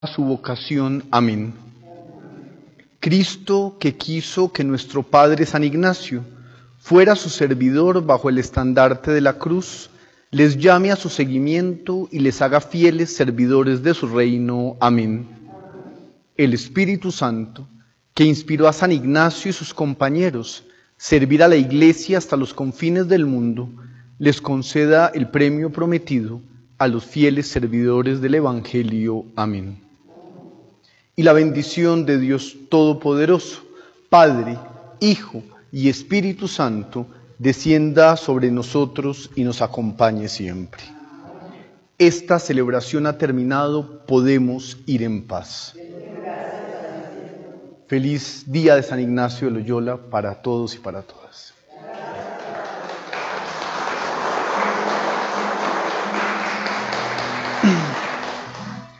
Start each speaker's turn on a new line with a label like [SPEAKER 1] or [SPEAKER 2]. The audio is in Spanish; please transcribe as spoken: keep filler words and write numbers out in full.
[SPEAKER 1] a su vocación. Amén. Cristo, que quiso que nuestro Padre San Ignacio fuera su servidor bajo el estandarte de la cruz, les llame a su seguimiento y les haga fieles servidores de su reino. Amén. El Espíritu Santo, que inspiró a San Ignacio y sus compañeros servir a la Iglesia hasta los confines del mundo, les conceda el premio prometido a los fieles servidores del Evangelio. Amén. Y la bendición de Dios Todopoderoso, Padre, Hijo y Espíritu Santo, descienda sobre nosotros y nos acompañe siempre. Esta celebración ha terminado, podemos ir en paz. Feliz día de San Ignacio de Loyola para todos y para todas.